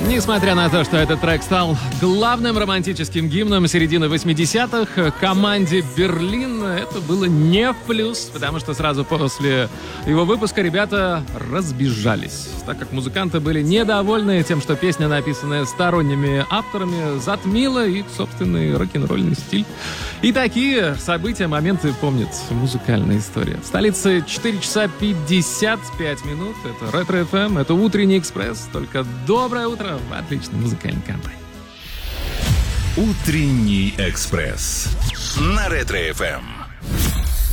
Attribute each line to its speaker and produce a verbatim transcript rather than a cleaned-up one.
Speaker 1: Несмотря на то, что этот трек стал главным романтическим гимном середины восьмидесятых, команде «Берлин» это было не в плюс, потому что сразу после его выпуска ребята разбежались, так как музыканты были недовольны тем, что песня, написанная сторонними авторами, затмила их собственный рок-н-ролльный стиль. И такие события, моменты помнит музыкальная история. В столице четыре часа пятьдесят пять минут. Это Ретро эф эм, это утренний экспресс. Только доброе утро в отличной музыкальной компании.
Speaker 2: Утренний экспресс на Ретро эф эм.